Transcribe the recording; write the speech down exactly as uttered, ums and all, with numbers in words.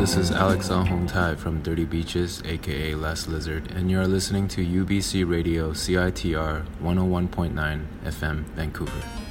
this is Alex Ahong Tai from Dirty Beaches, aka Last Lizard, and you're listening to U B C Radio C I T R one oh one point nine F M, Vancouver.